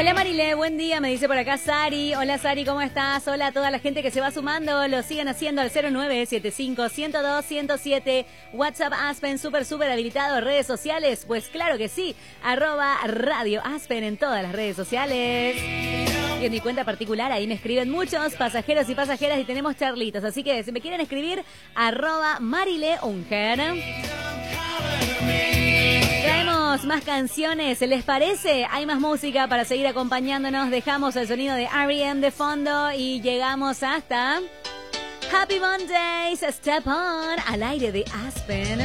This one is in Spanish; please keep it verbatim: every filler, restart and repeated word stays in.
Hola Marile, buen día, me dice por acá Sari. Hola Sari, ¿cómo estás? Hola a toda la gente que se va sumando, lo siguen haciendo al cero nueve siete cinco, uno cero dos, uno cero siete. WhatsApp Aspen, súper, súper habilitado. Redes sociales, pues claro que sí, arroba Radio Aspen en todas las redes sociales. Y en mi cuenta particular, ahí me escriben muchos pasajeros y pasajeras y tenemos charlitos. Así que si me quieren escribir, arroba Marile Unger. Traemos más canciones, ¿les parece? Hay más música para seguir acompañándonos. Dejamos el sonido de R E M de fondo y llegamos hasta Happy Mondays, Step On, al aire de Aspen.